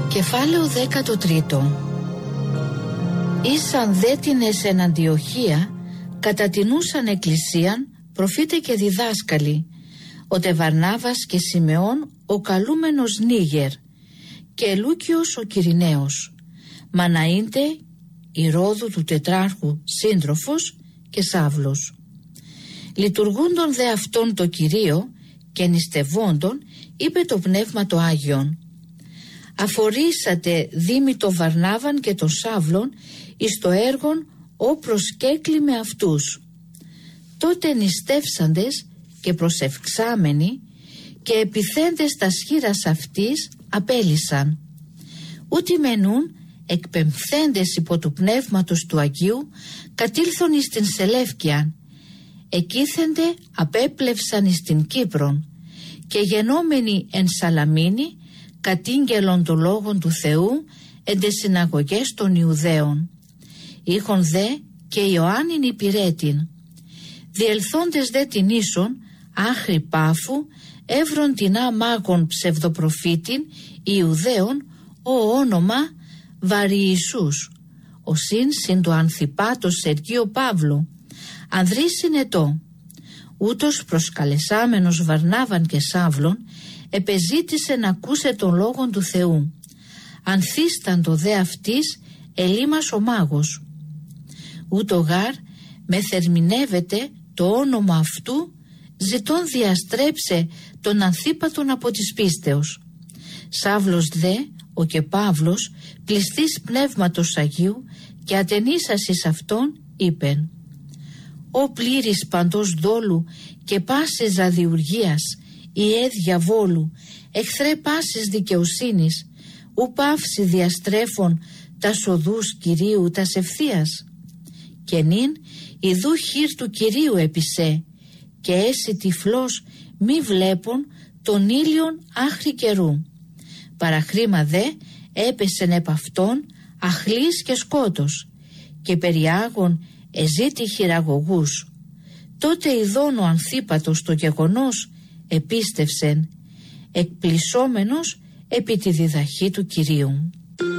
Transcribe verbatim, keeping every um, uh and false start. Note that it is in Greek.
Κεφάλαιο δέκατο τρίτο. Ήσαν δέτινες εν Αντιοχία, κατατινούσαν εκκλησίαν προφήτε και διδάσκαλοι, οτε Βαρνάβας και Σιμεών ο καλούμενος Νίγερ, και Λούκιος ο Κυριναίος, Μαναΐντε η Ρόδου του τετράρχου σύντροφος και Σάβλος. Λειτουργούντον δε αυτόν το Κυρίο και νηστευόντων, είπε το Πνεύμα το Άγιον: αφορήσατε δήμη το Βαρνάβαν και το Σάβλον εις το έργον ο προσκέκλη με αυτούς. Τότε νηστεύσαντες και προσευξάμενοι και επιθέντες τας χείρας αυτής απέλυσαν. Ούτι μενούν εκπεμφθέντες υπό του Πνεύματος του Αγίου κατήλθον εις την Σελεύκιαν. Εκείθεντε απέπλευσαν εις την Κύπρον και γενόμενοι εν Σαλαμίνη κατήγγελον το λόγον του Θεού εν τες συναγωγές των Ιουδαίων. Είχον δε και Ιωάννην υπηρέτην. Διελθόντες δε την ίσον άχρη Πάφου εύρον την άμαγον ψευδοπροφήτην Ιουδαίων ο όνομα Βαριησούς, ο συν συν το Ανθιπάτος Σεργείο Παύλου, ανδρής συνετό. Ούτως προσκαλεσάμενος Βαρνάβαν και Σάβλων επεζήτησε να ακούσε τον λόγον του Θεού. Ανθίσταντο δε αυτής ελίμας ο μάγος. Ούτω γάρ μεθερμινεύεται το όνομα αυτού, ζητών διαστρέψε τον Ανθίπατον από της πίστεως. Σάβλος δε ο και Παύλος πληστής Πνεύματος Αγίου και ατενίσας εις αυτόν είπεν: «Ο πλήρης παντός δόλου και πάσης αδιουργίας, ιέ διαβόλου, εχθρέ πάσης δικαιοσύνης, ου παύση διαστρέφων τας οδούς Κυρίου τας ευθείας. Και νυν ιδού χείρ του Κυρίου επισέ, και έσυ τυφλός μη βλέπων τον ήλιον άχρη καιρού. Παραχρήμα δε έπεσεν επ' αυτόν αχλής και σκότος, και περιάγων εζήτη χειραγωγούς. Τότε ειδών ο Ανθίπατος το γεγονός επίστευσεν, εκπλησσόμενος επί τη διδαχή του Κυρίου».